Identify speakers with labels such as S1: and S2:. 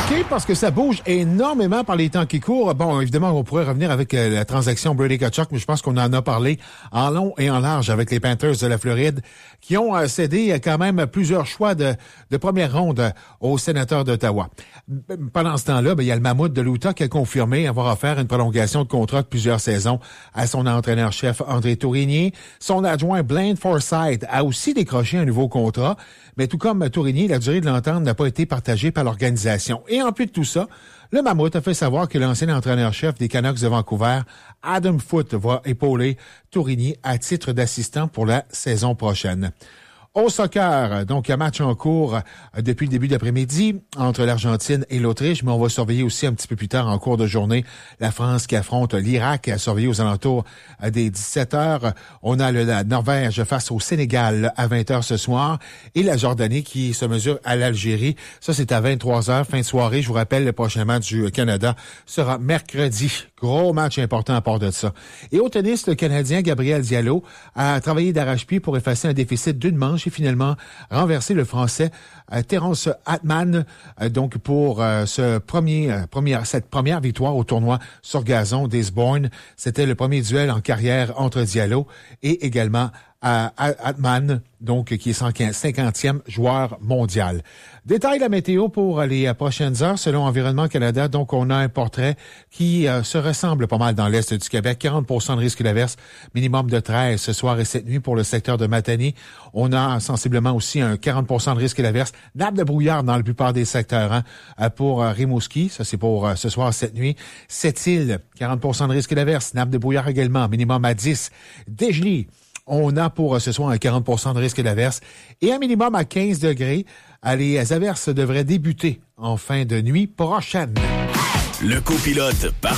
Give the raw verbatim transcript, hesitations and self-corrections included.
S1: hockey parce que ça bouge énormément par les temps qui courent. Bon, évidemment, on pourrait revenir avec euh, la transaction Brady Tkachuk, mais je pense qu'on en a parlé en long et en large avec les Panthers de la Floride qui ont euh, cédé euh, quand même plusieurs choix de, de première ronde euh, aux Sénateurs d'Ottawa. Pendant ce temps-là, ben, il y a le Mammouth de l'Utah qui a confirmé avoir offert une prolongation de contrat de plusieurs saisons à son entraîneur-chef André Tourigny. Son adjoint Blaine Forsythe a aussi décroché un nouveau contrat, mais tout comme Tourigny, la durée de l'entente n'a pas été partagée par l'organisation. Et en plus de tout ça, le Mammouth a fait savoir que l'ancien entraîneur-chef des Canucks de Vancouver, Adam Foote, va épauler Tourigny à titre d'assistant pour la saison prochaine. Au soccer, donc un match en cours euh, depuis le début d'après-midi entre l'Argentine et l'Autriche, mais on va surveiller aussi un petit peu plus tard en cours de journée la France qui affronte l'Irak, à surveiller aux alentours euh, des dix-sept heures. On a le, la Norvège face au Sénégal à vingt heures ce soir et la Jordanie qui se mesure à l'Algérie. Ça, c'est à vingt-trois heures, fin de soirée. Je vous rappelle, le prochain match du Canada sera mercredi. Gros match important à part de ça. Et au tennis, le Canadien Gabriel Diallo a travaillé d'arrache-pied pour effacer un déficit d'une manche et finalement renverser le Français euh, Terence Hartmann euh, donc pour euh, ce premier, euh, première, cette première victoire au tournoi sur gazon d'Eastbourne. C'était le premier duel en carrière entre Diallo et également à Hartmann, donc qui est cinquantième joueur mondial. Détail la météo pour les prochaines heures selon Environnement Canada. Donc, on a un portrait qui euh, se ressemble pas mal dans l'est du Québec. quarante pour cent de risque d'averse, minimum de treize ce soir et cette nuit pour le secteur de Matane. On a sensiblement aussi un quarante pour cent de risque d'averse, nappe de brouillard dans la plupart des secteurs. Hein, pour euh, Rimouski, ça c'est pour euh, ce soir, cette nuit. Sept-Îles, quarante pour cent de risque d'averse, nappe de brouillard également, minimum à dix. Dégelé, on a pour ce soir un quarante pour cent de risque d'averse et un minimum à quinze degrés. Les averses devraient débuter en fin de nuit prochaine.
S2: Le copilote parfait.